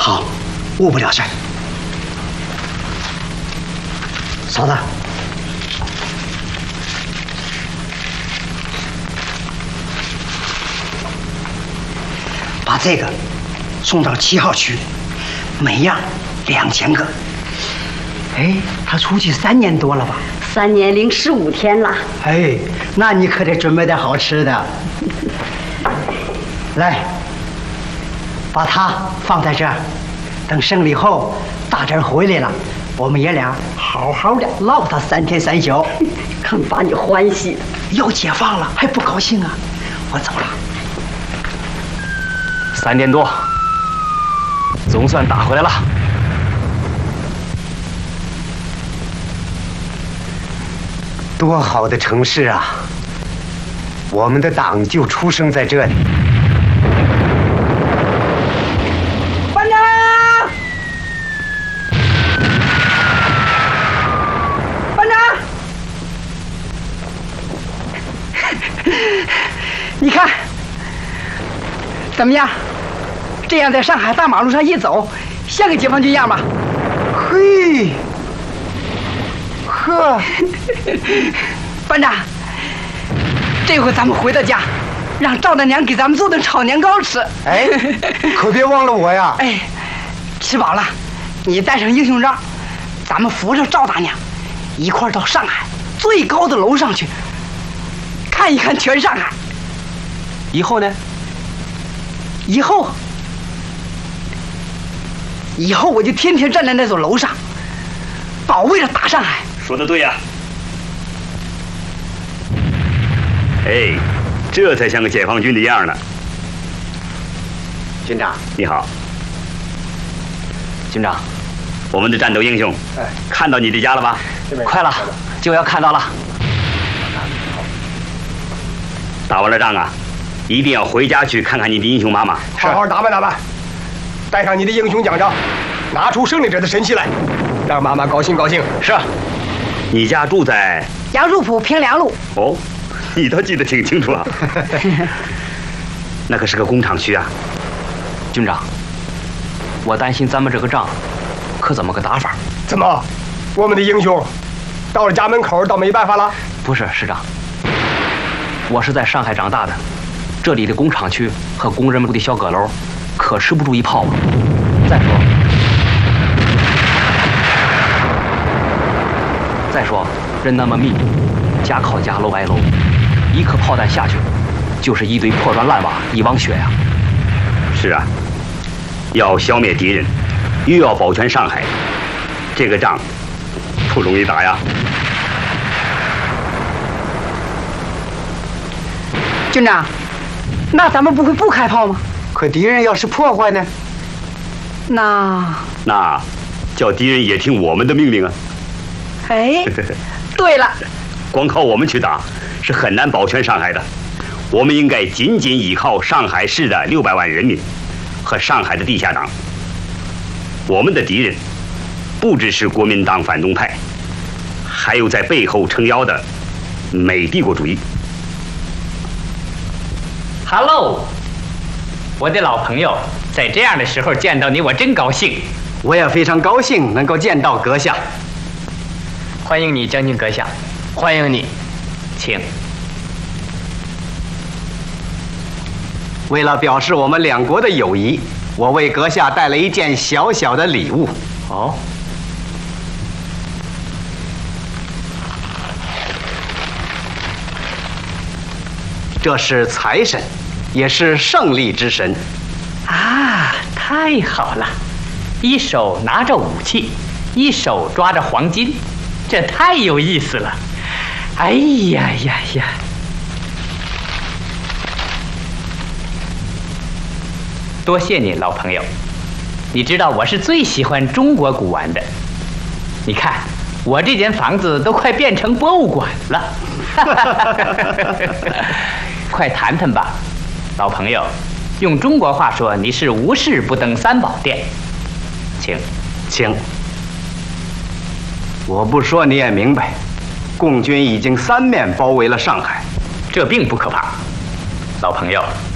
好，误不了事儿。嫂子，把这个送到7号区，每样2000个。哎，他出去3年多了吧 ？3年零15天了。 哎，那你可得准备点好吃的。来，把它放在这儿，等胜利后大侄回来了，我们爷俩好好的唠他3天3宿， 看把你欢喜的。 要解放了还不高兴啊？我走了。 3点多，总算打回来了。 多好的城市啊！我们的党就出生在这里。 班长，班长，你看怎么样？这样在上海大马路上一走，像个解放军样吧？嘿，呵，班长，这回咱们回到家，让赵大娘给咱们做顿炒年糕吃。 哎，可别忘了我呀！ 哎，吃饱了，你带上英雄章，咱们扶着赵大娘，一块儿到上海最高的楼上去，看一看全上海。 以后呢？ 以后我就天天站在那座楼上，保卫着大上海。 说得对呀。哎，这才像个解放军的样呢。 军长， 你好。 军长， 我们的战斗英雄，看到你的家了吗？ 快了，就要看到了。 打完了仗啊，一定要回家去看看你的英雄妈妈。 好好打扮打扮，带上你的英雄奖章，拿出胜利者的神器来，让妈妈高兴高兴。 是。你家住在杨树浦平凉路。 哦，你倒记得挺清楚啊。那可是个工厂区啊。 军长，我担心咱们这个仗可怎么个打法？ 怎么，我们的英雄到了家门口倒没办法了？ 不是，师长，我是在上海长大的，这里的工厂区和工人们住的小阁楼，可吃不住一炮啊。再说，人那么密，家靠家，楼挨楼，一颗炮弹下去，就是一堆破砖烂瓦，一汪血呀。 是啊，要消灭敌人，又要保全上海，这个仗不容易打呀。 军长，那咱们不会不开炮吗？ 可敌人要是破坏呢？ 那叫敌人也听我们的命令啊。 哎，对了， 光靠我们去打是很难保全上海的。我们应该紧紧依靠上海市的600万人民和上海的地下党。我们的敌人不只是国民党反动派，还有在背后撑腰的美帝国主义。 Hello， 我的老朋友，在这样的时候见到你，我真高兴。 我也非常高兴能够见到阁下。 欢迎你，将军阁下，欢迎你，请。 为了表示我们两国的友谊，我为阁下带了一件小小的礼物。 哦， 这是财神，也是胜利之神。 啊，太好了！一手拿着武器，一手抓着黄金，这太有意思了。哎呀呀呀！多谢你，老朋友。你知道我是最喜欢中国古玩的。你看，我这间房子都快变成博物馆了。快谈谈吧，老朋友。用中国话说，你是无事不登三宝殿。请。 我不说你也明白，共军已经3面包围了上海。 这并不可怕，老朋友。